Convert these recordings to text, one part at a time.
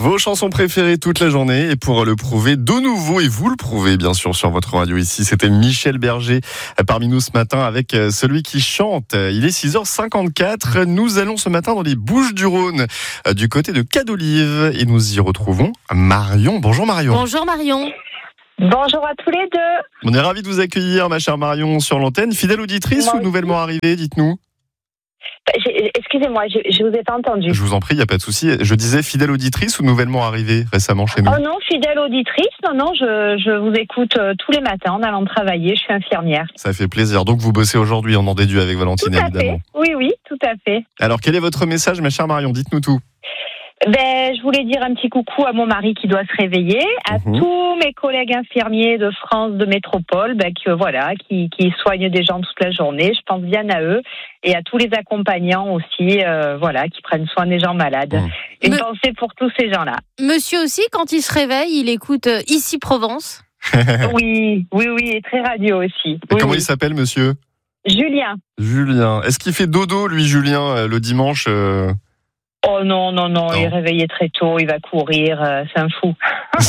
Vos chansons préférées toute la journée et pour le prouver de nouveau, et vous le prouvez bien sûr sur votre radio ici, c'était Michel Berger parmi nous ce matin avec celui qui chante. Il est 6h54, nous allons ce matin dans les Bouches-du-Rhône du côté de Cadolive et nous y retrouvons Marion. Bonjour Marion. Bonjour Marion. Bonjour à tous les deux. On est ravis de vous accueillir ma chère Marion sur l'antenne. Fidèle auditrice ou nouvellement arrivée, dites-nous? Excusez-moi, je vous ai pas entendu. Je vous en prie, il n'y a pas de souci. Je disais fidèle auditrice ou nouvellement arrivée récemment chez nous? Oh non, fidèle auditrice. Non, je vous écoute tous les matins en allant travailler. Je suis infirmière. Ça fait plaisir. Donc vous bossez aujourd'hui, on en déduit avec Valentine, tout à évidemment. Fait. Oui, tout à fait. Alors quel est votre message, ma chère Marion? Dites-nous tout. Je voulais dire un petit coucou à mon mari qui doit se réveiller, à tous mes collègues infirmiers de France, de métropole, qui soignent des gens toute la journée. Je pense bien à eux et à tous les accompagnants aussi, qui prennent soin des gens malades. Une pensée pour tous ces gens-là. Monsieur aussi, quand il se réveille, il écoute Ici Provence. Oui, et très radio aussi. Et comment il s'appelle, monsieur? Julien. Julien. Est-ce qu'il fait dodo, lui, Julien, le dimanche Oh non, il est réveillé très tôt, il va courir, c'est un fou.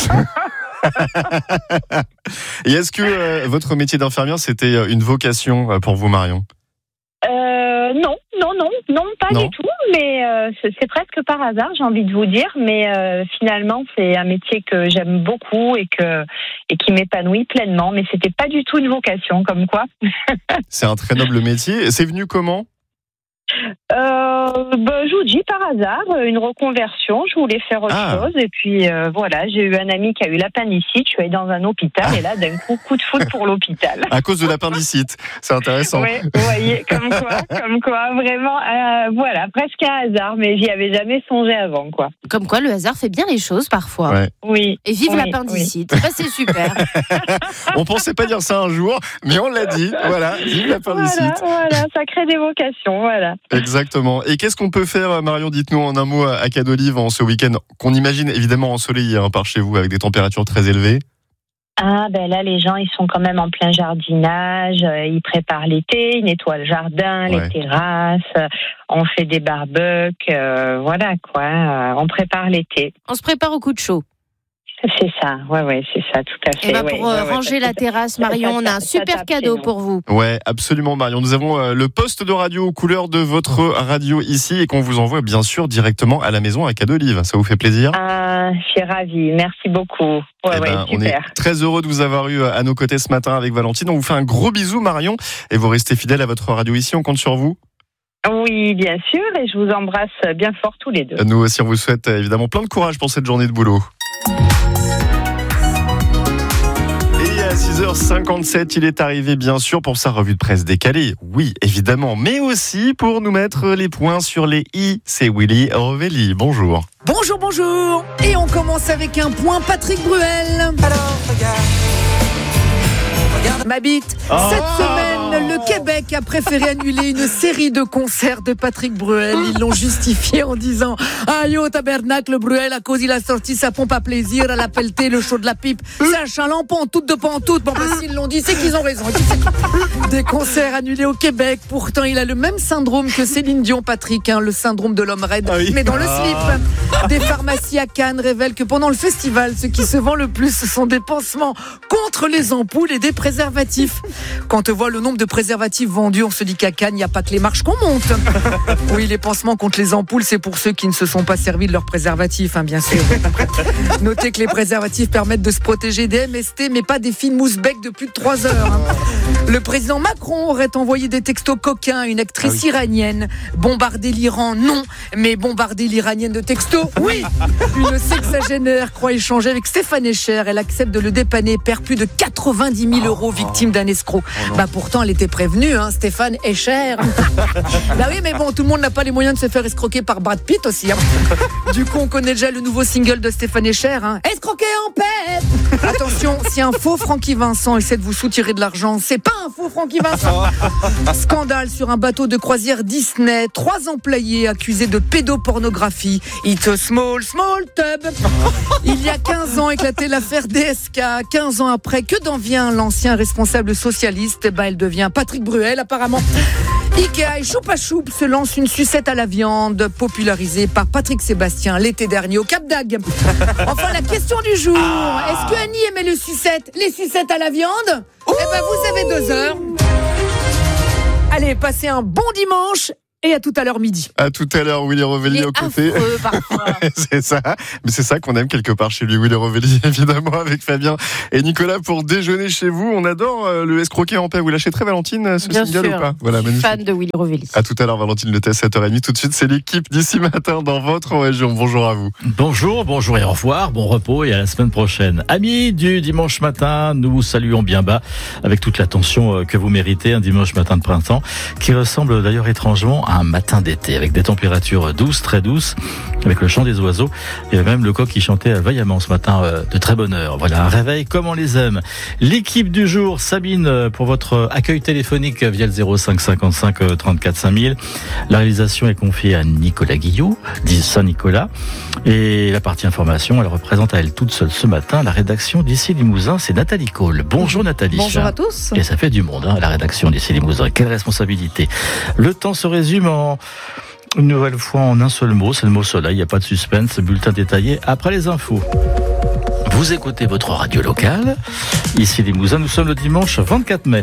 Et est-ce que votre métier d'infirmière, c'était une vocation pour vous, Marion? Non, pas du tout, mais c'est presque par hasard, j'ai envie de vous dire, mais finalement, c'est un métier que j'aime beaucoup et qui m'épanouit pleinement, mais c'était pas du tout une vocation, comme quoi. C'est un très noble métier. C'est venu comment? Je vous dis par hasard, une reconversion, je voulais faire autre chose et puis j'ai eu un ami qui a eu l'appendicite, je suis allée dans un hôpital et là d'un coup de foudre pour l'hôpital. À cause de l'appendicite, c'est intéressant. Oui, vous voyez, comme quoi, vraiment, presque un hasard, mais j'y avais jamais songé avant, quoi. Comme quoi, le hasard fait bien les choses parfois. Ouais. Oui. Et vive l'appendicite, c'est super. On pensait pas dire ça un jour, mais on l'a dit, voilà, vive l'appendicite. Voilà, ça crée des vocations, voilà. Exactement. Et qu'est-ce qu'on peut faire, Marion, dites-nous en un mot, à Cadolive en ce week-end, qu'on imagine évidemment ensoleillé par chez vous, avec des températures très élevées? Là, les gens, ils sont quand même en plein jardinage, ils préparent l'été, ils nettoient le jardin, les terrasses, on fait des barbecues, on prépare l'été. On se prépare au coup de chaud. C'est ça, c'est ça, tout à fait. Et pour ranger la terrasse, Marion, on a un super cadeau pour vous. Ouais, absolument, Marion. Nous avons le poste de radio aux couleurs de votre radio ici et qu'on vous envoie bien sûr directement à la maison à Cadolive. Ça vous fait plaisir? Je suis ravie, merci beaucoup. Super. On est très heureux de vous avoir eu à nos côtés ce matin avec Valentine. On vous fait un gros bisou, Marion, et vous restez fidèle à votre radio ici. On compte sur vous. Oui, bien sûr, et je vous embrasse bien fort tous les deux. Nous aussi, on vous souhaite évidemment plein de courage pour cette journée de boulot. Et à 6h57, il est arrivé bien sûr pour sa revue de presse décalée. Oui, évidemment, mais aussi pour nous mettre les points sur les i. C'est Willy Rovelli. Bonjour. Bonjour. Et on commence avec un point Patrick Bruel. Alors, regarde. Ma bite. Cette semaine, le Québec a préféré annuler une série de concerts de Patrick Bruel. Ils l'ont justifié en disant aïe au tabernacle Bruel à cause il a sorti sa pompe à plaisir, elle a pelleté le show de la pipe. C'est un chaland pantoute de pantoute. Bon, s'ils l'ont dit, c'est qu'ils ont raison. Des concerts annulés au Québec. Pourtant, il a le même syndrome que Céline Dion, Patrick, le syndrome de l'homme raide, mais dans le slip. Des pharmacies à Cannes révèlent que pendant le festival, ce qui se vend le plus, ce sont des pansements contre les ampoules et des préservatifs. Quand on voit le nombre de préservatifs vendus, on se dit qu'à Cannes, il n'y a pas que les marches qu'on monte. Oui, les pansements contre les ampoules, c'est pour ceux qui ne se sont pas servis de leurs préservatifs, bien sûr. Notez que les préservatifs permettent de se protéger des MST, mais pas des fines mousses-bec de plus de 3 heures. Le président Macron aurait envoyé des textos coquins à une actrice iranienne. Bombarder l'Iran, non, mais bombarder l'Iranienne de textos, oui. Une sexagénaire croit échanger avec Stéphane Echer. Elle accepte de le dépanner, perd plus de 90 000 euros, victime d'un escroc. Pourtant, elle était prévenue, Stéphane Echer. Oui, mais bon, tout le monde n'a pas les moyens de se faire escroquer par Brad Pitt aussi. Du coup, on connaît déjà le nouveau single de Stéphane Echer. Escroquer en paix. Attention, si un faux Francky Vincent essaie de vous soutirer de l'argent, c'est pas un faux Francky Vincent. Scandale sur un bateau de croisière Disney. 3 employés accusés de pédopornographie. It's a small tub. Il y a 15 ans éclatait l'affaire DSK. 15 ans après, que devient l'ancien responsable socialiste? Elle devient Patrick Bruel, apparemment. Ikea et Choupa Choup se lancent une sucette à la viande popularisée par Patrick Sébastien l'été dernier au Cap d'Agde. Enfin, la question du jour. Est-ce que Annie aimait les sucettes à la viande? Eh ben, vous avez 2 heures. Allez, passez un bon dimanche. Et à tout à l'heure midi. À tout à l'heure, Willy Rovelli aux côtés. C'est ça. Mais c'est ça qu'on aime quelque part chez lui, Willy Rovelli, évidemment, avec Fabien et Nicolas pour déjeuner chez vous. On adore le escroquet en paix. Vous l'achèterez, Valentine, ce Bien single sûr. ou pas? Voilà, Je suis fan de Willy Rovelli. À tout à l'heure, Valentine Le Test, 7h30. Tout de suite, c'est l'équipe d'ici matin dans votre région. Bonjour à vous. Bonjour et au revoir. Bon repos et à la semaine prochaine. Amis du dimanche matin, nous vous saluons bien bas avec toute l'attention que vous méritez. Un dimanche matin de printemps qui ressemble d'ailleurs étrangement à un matin d'été avec des températures douces, très douces, avec le chant des oiseaux et même le coq qui chantait vaillamment ce matin de très bonne heure. Voilà, un réveil comme on les aime. L'équipe du jour, Sabine, pour votre accueil téléphonique via le 05 55 34 5000. La réalisation est confiée à Nicolas Guillot, dit Saint-Nicolas. Et la partie information, elle représente à elle toute seule ce matin la rédaction d'Ici Limousin, c'est Nathalie Cole. Bonjour Nathalie. Bonjour à tous. Et ça fait du monde, la rédaction d'Ici Limousin. Quelle responsabilité. Le temps se résume une nouvelle fois en un seul mot, c'est le mot soleil, il n'y a pas de suspense, bulletin détaillé après les infos. Vous écoutez votre radio locale, Ici Limousin, nous sommes le dimanche 24 mai.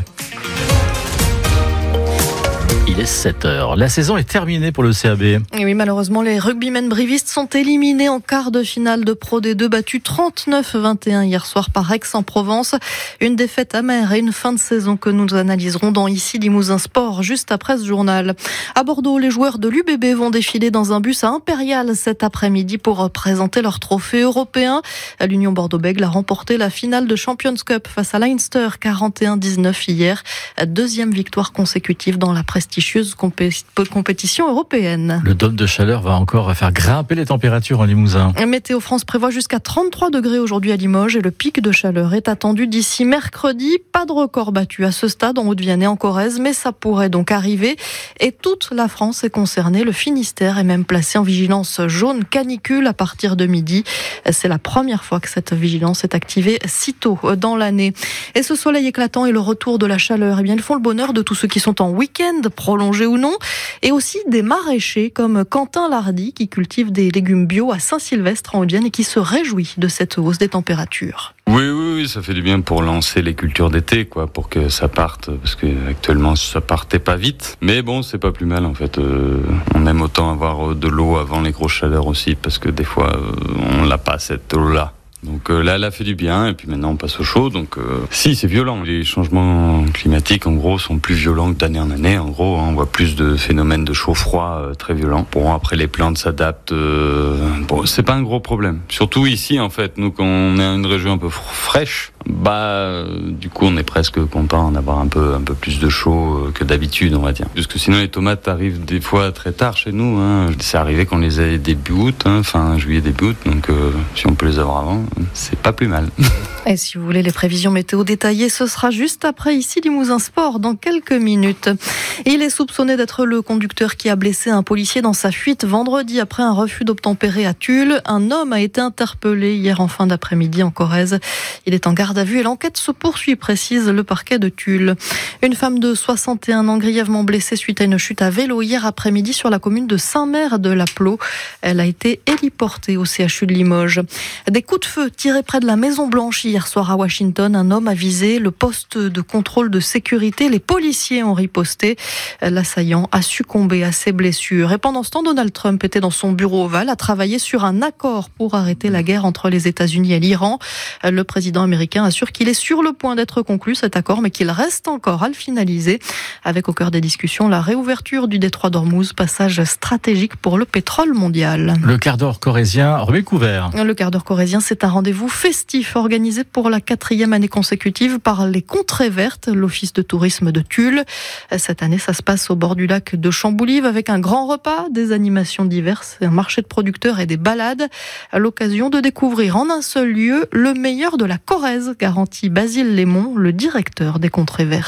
Il est 7h. La saison est terminée pour le CAB. Et oui, malheureusement, les rugbymen brivistes sont éliminés en quart de finale de Pro D2, battus 39-21 hier soir par Aix-en-Provence. Une défaite amère et une fin de saison que nous analyserons dans Ici Limousin Sport, juste après ce journal. À Bordeaux, les joueurs de l'UBB vont défiler dans un bus à Impérial cet après-midi pour présenter leur trophée européen. L'Union Bordeaux-Bègles a remporté la finale de Champions Cup face à Leinster, 41-19 hier. 2e victoire consécutive dans la prestigieuse compétition européenne. Le dôme de chaleur va encore faire grimper les températures en Limousin. Météo France prévoit jusqu'à 33 degrés aujourd'hui à Limoges et le pic de chaleur est attendu d'ici mercredi. Pas de record battu à ce stade en Haute-Vienne et en Corrèze, mais ça pourrait donc arriver. Et toute la France est concernée. Le Finistère est même placé en vigilance jaune canicule à partir de midi. C'est la première fois que cette vigilance est activée si tôt dans l'année. Et ce soleil éclatant et le retour de la chaleur, eh bien, ils font le bonheur de tous ceux qui sont en week-end, prolongé ou non, et aussi des maraîchers comme Quentin Lardy qui cultive des légumes bio à Saint-Sylvestre en Haute-Vienne et qui se réjouit de cette hausse des températures. Oui, ça fait du bien pour lancer les cultures d'été, pour que ça parte, parce que actuellement ça partait pas vite. Mais bon, c'est pas plus mal en fait. On aime autant avoir de l'eau avant les grosses chaleurs aussi, parce que des fois on l'a pas cette eau-là. Donc là, elle a fait du bien, et puis maintenant on passe au chaud. Donc si, c'est violent. Les changements climatiques, en gros, sont plus violents que d'année en année. En gros, on voit plus de phénomènes de chaud-froid très violents. Bon, après les plantes s'adaptent. Bon, c'est pas un gros problème. Surtout ici, en fait, nous, quand on est une région un peu fraîche, du coup, on est presque content d'avoir un peu plus de chaud que d'habitude, on va dire. Parce que sinon, les tomates arrivent des fois très tard chez nous. C'est arrivé qu'on les ait début août, fin juillet, début août. Donc, si on peut les avoir avant, c'est pas plus mal. Et si vous voulez les prévisions météo détaillées, ce sera juste après Ici Limousin Sport dans quelques minutes. Il est soupçonné d'être le conducteur qui a blessé un policier dans sa fuite vendredi après un refus d'obtempérer à Tulle. Un homme a été interpellé hier en fin d'après-midi en Corrèze. Il est en garde à vue et l'enquête se poursuit, précise le parquet de Tulle. Une femme de 61 ans grièvement blessée suite à une chute à vélo hier après-midi sur la commune de Saint-Mère-de-la-Plot. Elle a été héliportée au CHU de Limoges. Des coups de feu tirés près de la Maison-Blanche hier soir à Washington. Un homme a visé le poste de contrôle de sécurité. Les policiers ont riposté. L'assaillant a succombé à ses blessures. Et pendant ce temps, Donald Trump était dans son bureau ovale à travailler sur un accord pour arrêter la guerre entre les États-Unis et l'Iran. Le président américain assure qu'il est sur le point d'être conclu cet accord, mais qu'il reste encore à le finaliser. Avec au cœur des discussions la réouverture du détroit d'Ormuz, passage stratégique pour le pétrole mondial. Le quart d'heure corrézien remet le couvert. Le quart d'heure corrézien, c'est un rendez-vous festif organisé pour la 4e année consécutive par les Contrées Vertes, l'office de tourisme de Tulle. Cette année, ça se passe au bord du lac de Chamboulive avec un grand repas, des animations diverses, un marché de producteurs et des balades. À l'occasion de découvrir en un seul lieu le meilleur de la Corrèze, garantit Basile Lémon, le directeur des Contrées Vertes.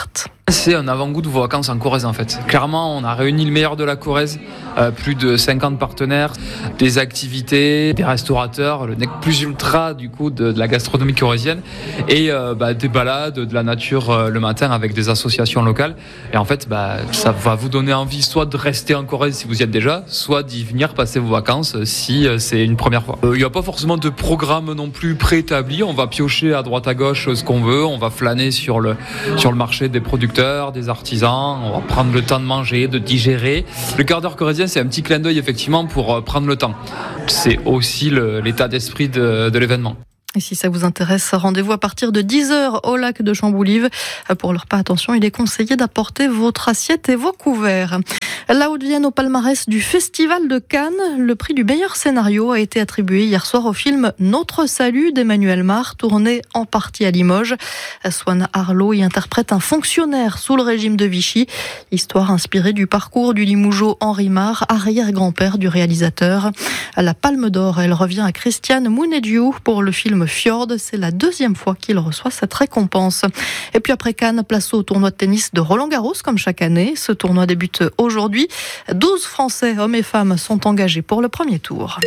C'est un avant-goût de vos vacances en Corrèze en fait. Clairement, on a réuni le meilleur de la Corrèze, plus de 50 partenaires, des activités, des restaurateurs, le nec plus ultra du coup de la gastronomie corrézienne et des balades, de la nature le matin avec des associations locales. Et en fait, ça va vous donner envie soit de rester en Corrèze si vous y êtes déjà, soit d'y venir passer vos vacances si c'est une première fois. Il n'y a pas forcément de programme non plus préétabli. On va piocher à droite à gauche ce qu'on veut. On va flâner sur le marché des producteurs, des artisans. On va prendre le temps de manger, de digérer. Le quart d'heure corrézien, c'est un petit clin d'œil effectivement pour prendre le temps. C'est aussi l'état d'esprit de l'événement. Et si ça vous intéresse, rendez-vous à partir de 10h au lac de Chamboulive. Pour le repas, attention, il est conseillé d'apporter votre assiette et vos couverts. La Haute-Vienne au palmarès du Festival de Cannes. Le prix du meilleur scénario a été attribué hier soir au film Notre Salut d'Emmanuel Mar, tourné en partie à Limoges. Swan Arlo y interprète un fonctionnaire sous le régime de Vichy. Histoire inspirée du parcours du Limougeot Henri Mar, arrière-grand-père du réalisateur. La Palme d'Or, elle revient à Christian Munediu pour le film Fjord. C'est la deuxième fois qu'il reçoit cette récompense. Et puis après Cannes, place au tournoi de tennis de Roland-Garros comme chaque année. Ce tournoi débute aujourd'hui. 12 Français, hommes et femmes, sont engagés pour le premier tour.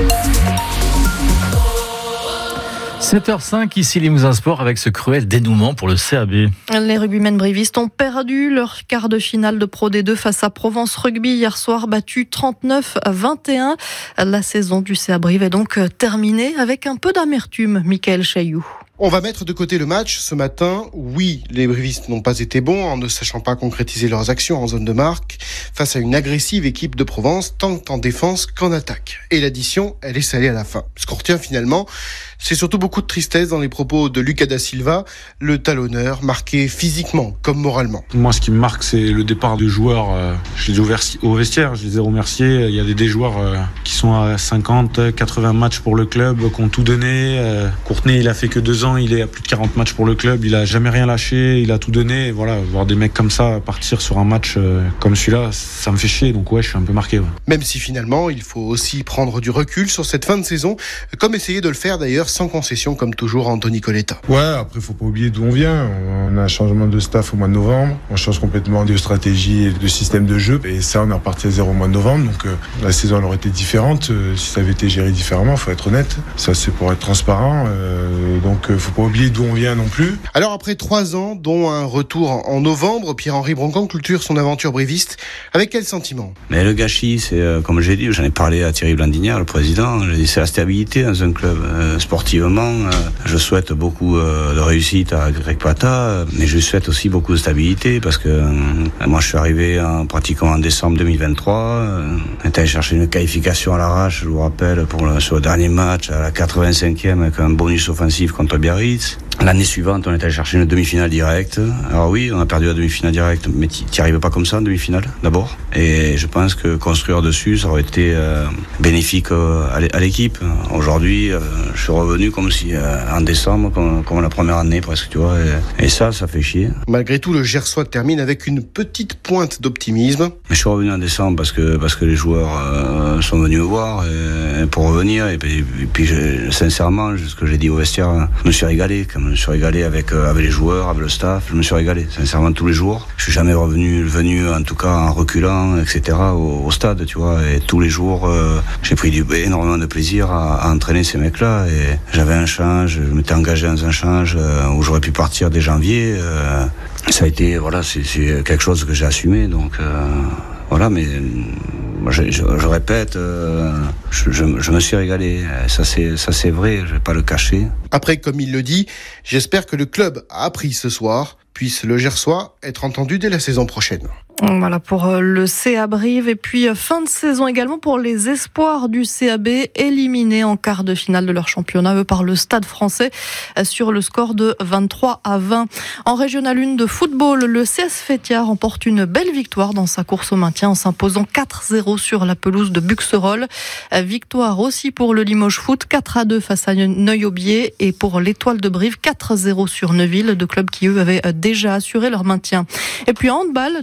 7h05, ici Limousin Sport avec ce cruel dénouement pour le CAB. Les rugbymen brivistes ont perdu leur quart de finale de Pro D2 face à Provence Rugby hier soir, battu 39-21. La saison du CA Brive est donc terminée avec un peu d'amertume, Michael Chailloux. On va mettre de côté le match ce matin. Oui, les brivistes n'ont pas été bons en ne sachant pas concrétiser leurs actions en zone de marque face à une agressive équipe de Provence, tant en défense qu'en attaque. Et l'addition, elle est salée à la fin. Ce qu'on retient finalement, c'est surtout beaucoup de tristesse dans les propos de Lucas da Silva, le talonneur, marqué physiquement comme moralement. Moi, ce qui me marque, c'est le départ du joueur. Je les ai au vestiaire, je les ai remerciés. Il y a des joueurs qui sont à 50, 80 matchs pour le club, qui ont tout donné. Courtenay, il a fait que 2 ans, il est à plus de 40 matchs pour le club. Il a jamais rien lâché, il a tout donné. Voilà, voir des mecs comme ça partir sur un match comme celui-là, ça me fait chier. Donc ouais, je suis un peu marqué. Ouais. Même si finalement, il faut aussi prendre du recul sur cette fin de saison, comme essayer de le faire d'ailleurs sans concession, comme toujours Anthony Coletta. Ouais, après faut pas oublier d'où on vient. On a un changement de staff au mois de novembre. On change complètement de stratégie et de système de jeu. Et ça, on est reparti à 0 au mois de novembre. Donc la saison elle aurait été différente si ça avait été géré différemment. Faut être honnête. Ça, c'est pour être transparent. Donc faut pas oublier d'où on vient non plus. Alors après 3 ans, dont un retour en novembre, Pierre-Henri Broncan clôture son aventure briviste. Avec quel sentiment ? Mais le gâchis, c'est comme j'ai dit, j'en ai parlé à Thierry Blandinière, le président. J'ai dit c'est la stabilité dans un club. Sportivement, je souhaite beaucoup de réussite à Greg Pata, mais je souhaite aussi beaucoup de stabilité parce que moi je suis arrivé pratiquement en décembre 2023. On est allé chercher une qualification à l'arrache, je vous rappelle, sur le dernier match à la 85e avec un bonus offensif contre Biarritz. L'année suivante, on est allé chercher une demi-finale directe. Alors oui, on a perdu la demi-finale directe, mais tu n'y arrives pas comme ça en demi-finale, d'abord. Et je pense que construire dessus, ça aurait été bénéfique à l'équipe. Aujourd'hui, je suis revenu comme si en décembre, comme la première année presque, tu vois. Et ça fait chier. Malgré tout, le Gersois termine avec une petite pointe d'optimisme. Mais je suis revenu en décembre parce que les joueurs sont venus me voir pour revenir. Et puis sincèrement, ce que j'ai dit au vestiaire, je me suis régalé. Je me suis régalé avec les joueurs, avec le staff. Je me suis régalé, sincèrement, tous les jours. Je suis jamais venu en tout cas en reculant, etc. au stade, tu vois. Et tous les jours, j'ai pris énormément de plaisir à entraîner ces mecs-là. Et j'avais un change, je m'étais engagé dans un change où j'aurais pu partir dès janvier. Ça a été, voilà, c'est quelque chose que j'ai assumé. Donc voilà, mais je répète, je me suis régalé. Ça c'est vrai, je vais pas le cacher. Après, comme il le dit, j'espère que le club a appris ce soir, puisse le Gersois être entendu dès la saison prochaine. Voilà pour le CA Brive. Et puis fin de saison également pour les espoirs du CAB, éliminés en quart de finale de leur championnat par le Stade Français sur le score de 23-20. En Régional 1 de football, le CS Fétia remporte une belle victoire dans sa course au maintien en s'imposant 4-0 sur la pelouse de Buxerolles. Victoire aussi pour le Limoges Foot, 4-2 face à Neuilly-Aubier, et pour l'Étoile de Brive, 4-0 sur Neuville, deux clubs qui eux avaient déjà assuré leur maintien. Et puis en handball, 2 équipes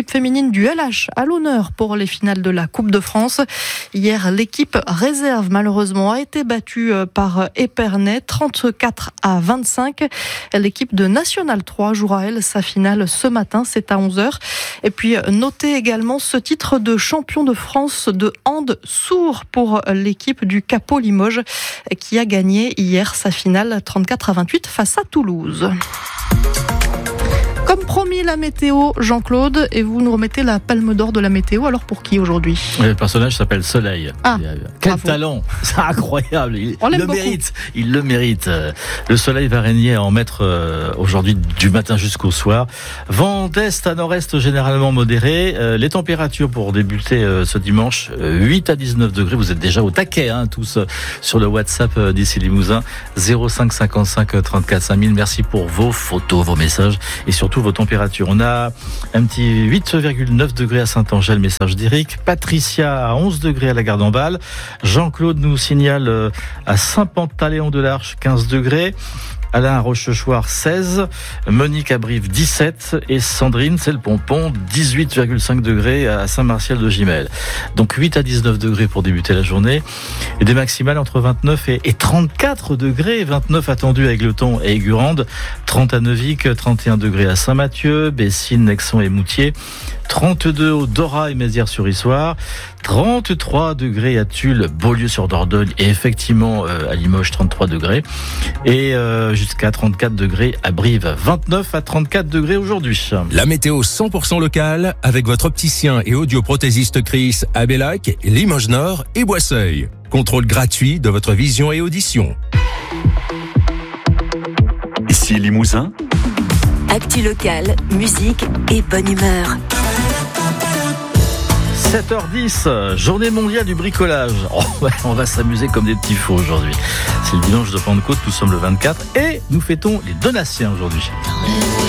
l'équipe féminine du LH à l'honneur pour les finales de la Coupe de France. Hier, l'équipe réserve malheureusement a été battue par Épernay 34-25. L'équipe de National 3 jouera elle sa finale ce matin, c'est à 11h. Et puis notez également ce titre de champion de France de hand sourd pour l'équipe du Capot Limoges qui a gagné hier sa finale 34-28 face à Toulouse. Comme promis, la météo, Jean-Claude, et vous nous remettez la palme d'or de la météo. Alors pour qui aujourd'hui ? Le personnage s'appelle Soleil. Ah, quel bravo. talent, c'est incroyable. On l'aime beaucoup. Il le mérite. Le soleil va régner en maître aujourd'hui du matin jusqu'au soir. Vent d'est à nord-est généralement modéré. Les températures pour débuter ce dimanche, 8 à 19 degrés. Vous êtes déjà au taquet, tous sur le WhatsApp d'ici Limousin, 05 55 34 5000. Merci pour vos photos, vos messages et surtout vos températures. On a un petit 8,9 degrés à Saint-Angèle, message d'Éric. Patricia à 11 degrés à la Garde-en-Balle. Jean-Claude nous signale à Saint-Pantaléon-de-l'Arche 15 degrés. Alain à Rochechouart 16, Monique à Brive 17 et Sandrine, c'est le pompon, 18,5 degrés à Saint-Martial de Gimel. Donc 8 à 19 degrés pour débuter la journée et des maximales entre 29 et 34 degrés, 29 attendus à Égletons et Aigurande, 30 à Neuvic, 31 degrés à Saint-Mathieu, Bessines, Nexon et Moutier, 32 au Dora et Mézières-sur-Issoire, 33 degrés à Tulle, Beaulieu-sur-Dordogne et effectivement à Limoges 33 degrés et jusqu'à 34 degrés à Brive, 29 à 34 degrés aujourd'hui. La météo 100% locale avec votre opticien et audioprothésiste Chris à Bellac, Limoges Nord et Boisseuil. Contrôle gratuit de votre vision et audition. Ici Limousin. Actu locale, musique et bonne humeur. 7h10, journée mondiale du bricolage. On va s'amuser comme des petits fous aujourd'hui. C'est le dimanche de Pentecôte, nous sommes le 24 et nous fêtons les Donatiens aujourd'hui.